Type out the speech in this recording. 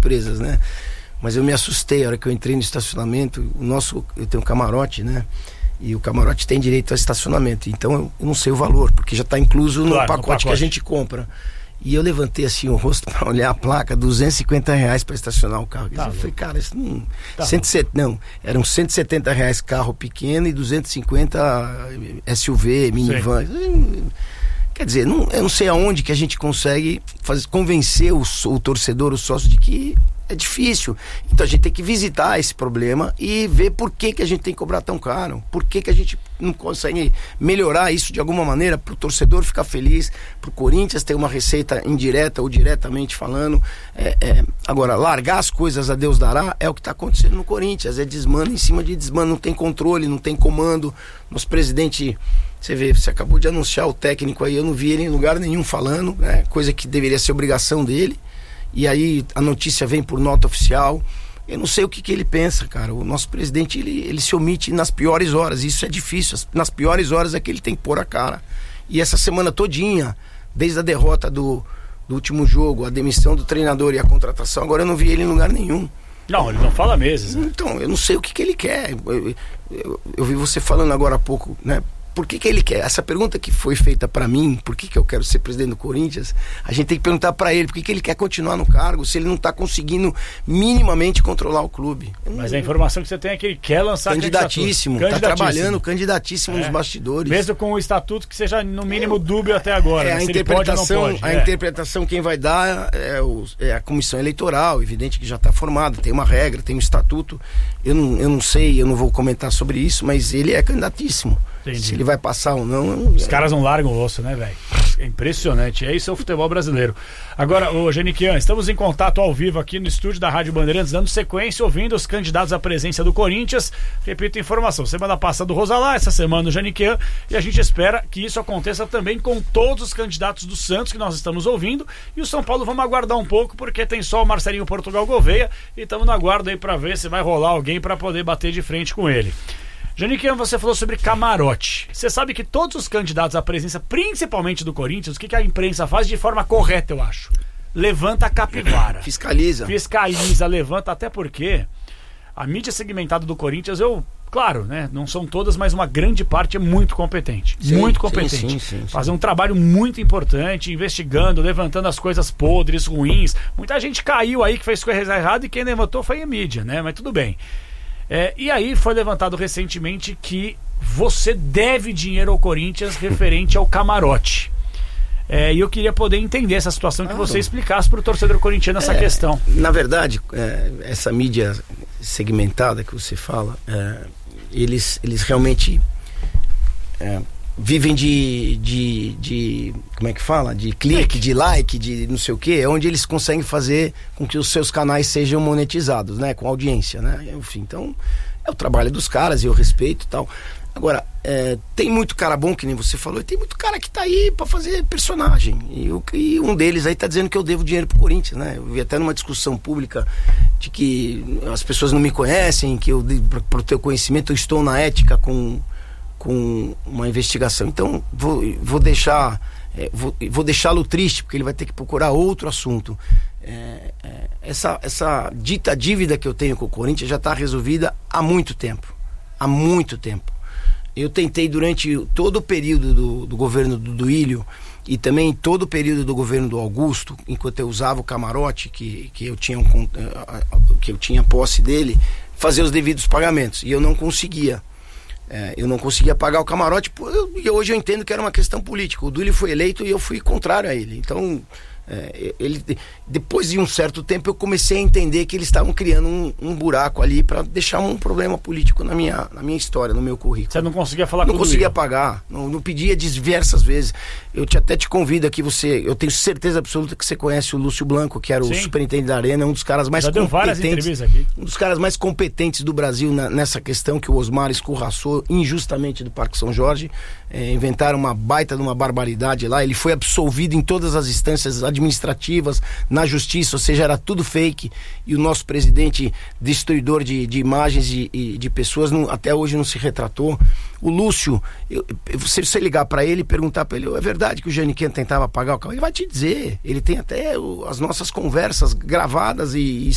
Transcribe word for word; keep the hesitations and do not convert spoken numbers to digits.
surpresas, né? Mas eu me assustei a hora que eu entrei no estacionamento. O nosso, eu tenho um camarote, né? E o camarote tem direito a estacionamento. Então eu, eu não sei o valor, porque já está incluso no, claro, pacote no pacote que a gente compra. E eu levantei assim o rosto para olhar a placa, duzentos e cinquenta reais para estacionar o carro. Tá, eu falei, cara, isso não, tá cento e setenta, não, eram cento e setenta reais carro pequeno e duzentos e cinquenta S U V, minivan. Sim. Quer dizer, não, eu não sei aonde que a gente consegue fazer, convencer o, o torcedor, o sócio, de que é difícil. Então a gente tem que visitar esse problema e ver por que, que a gente tem que cobrar tão caro. Por que, que a gente não consegue melhorar isso de alguma maneira para o torcedor ficar feliz, para o Corinthians ter uma receita indireta ou diretamente falando. É, é, agora, largar as coisas a Deus dará é o que está acontecendo no Corinthians. É desmano em cima de desmano, não tem controle, não tem comando. Nosso presidente... Você vê, você acabou de anunciar o técnico aí, eu não vi ele em lugar nenhum falando, né? Coisa que deveria ser obrigação dele. E aí a notícia vem por nota oficial. Eu não sei o que, que ele pensa, cara. O nosso presidente, ele, ele se omite nas piores horas. Isso é difícil. Nas piores horas é que ele tem que pôr a cara. E essa semana todinha, desde a derrota do, do último jogo, a demissão do treinador e a contratação, agora eu não vi ele em lugar nenhum. Não, ele não fala há meses, né? Então, eu não sei o que, que ele quer. Eu, eu, eu vi você falando agora há pouco, né? Por que que ele quer? Essa pergunta que foi feita para mim, por que que eu quero ser presidente do Corinthians, a gente tem que perguntar para ele, por que que ele quer continuar no cargo, se ele não está conseguindo minimamente controlar o clube. Mas a informação que você tem é que ele quer lançar candidatíssimo, está trabalhando candidatíssimo é. nos bastidores. Mesmo com o estatuto que seja no mínimo dúbio até agora. É, né? a interpretação, pode, a é. interpretação quem vai dar é, o, é a comissão eleitoral, evidente que já está formada, tem uma regra, tem um estatuto. Eu não, eu não sei, eu não vou comentar sobre isso, mas ele é candidatíssimo. Entendi. Se ele vai passar ou não... Eu... Os caras não largam o osso, né, velho? É impressionante. É isso, é o futebol brasileiro. Agora, ô Geniquian, estamos em contato ao vivo aqui no estúdio da Rádio Bandeirantes, dando sequência, ouvindo os candidatos à presença do Corinthians. Repito a informação, semana passada o Rosalá, essa semana o Geniquian, e a gente espera que isso aconteça também com todos os candidatos do Santos que nós estamos ouvindo. E o São Paulo vamos aguardar um pouco, porque tem só o Marcelinho Portugal Gouveia, e estamos no aguardo aí para ver se vai rolar alguém para poder bater de frente com ele. Janiquian, você falou sobre camarote. Você sabe que todos os candidatos à presença, principalmente do Corinthians, o que, que a imprensa faz de forma correta, eu acho? Levanta a capivara. Fiscaliza. Fiscaliza, levanta, até porque a mídia segmentada do Corinthians, eu, claro, né, não são todas, mas uma grande parte é muito competente. Sim, muito competente. Sim, sim, sim, sim. Faz um trabalho muito importante, investigando, levantando as coisas podres, ruins. Muita gente caiu aí que fez coisa errada e quem levantou foi a mídia, né? Mas tudo bem. É, e aí foi levantado recentemente que você deve dinheiro ao Corinthians referente ao camarote. É, e eu queria poder entender essa situação, que ah, você explicasse para o torcedor corintiano essa é, questão. Na verdade, é, essa mídia segmentada que você fala, é, eles, eles realmente é, vivem de, de, de, como é que fala? De clique, de like, de não sei o quê, é onde eles conseguem fazer com que os seus canais sejam monetizados, né? Com audiência, né? Enfim, então, é o trabalho dos caras e eu respeito e tal. Agora, é, tem muito cara bom, que nem você falou, e tem muito cara que tá aí pra fazer personagem. E, eu, e um deles aí tá dizendo que eu devo dinheiro pro Corinthians, né? Eu vi até numa discussão pública de que as pessoas não me conhecem, que eu, pro teu conhecimento, eu estou na ética com... com uma investigação. Então vou, vou deixar é, vou, vou deixá-lo triste, porque ele vai ter que procurar outro assunto. É, é, essa, essa dita dívida que eu tenho com o Corinthians já está resolvida há muito tempo. Há muito tempo. Eu tentei durante todo o período do, do governo do Duílio e também todo o período do governo do Augusto, enquanto eu usava o camarote, que, que, eu, tinha um, que eu tinha posse dele, fazer os devidos pagamentos. E eu não conseguia. É, eu não conseguia pagar o camarote e hoje eu entendo que era uma questão política. O Duílio foi eleito e eu fui contrário a ele. Então, é, ele, depois de um certo tempo eu comecei a entender que eles estavam criando um, um buraco ali para deixar um problema político na minha, na minha história, no meu currículo. Você não conseguia falar não com o Não conseguia pagar, não, não pedia diversas vezes. Eu te, até te convido aqui, você, eu tenho certeza absoluta que você conhece o Lúcio Blanco, que era o Sim. superintendente da Arena, um dos caras mais Já competentes. Deu várias entrevistas aqui. Um dos caras mais competentes do Brasil na, nessa questão que o Osmar escorraçou injustamente do Parque São Jorge. É, inventaram uma baita de uma barbaridade lá. Ele foi absolvido em todas as instâncias administrativas, na justiça, ou seja, era tudo fake. E o nosso presidente, destruidor de, de imagens e de, de pessoas, não, até hoje não se retratou. O Lúcio, eu, se você ligar para ele e perguntar para ele, é verdade que o Janiquian tentava pagar o carro? Ele vai te dizer. Ele tem até o, as nossas conversas gravadas e, e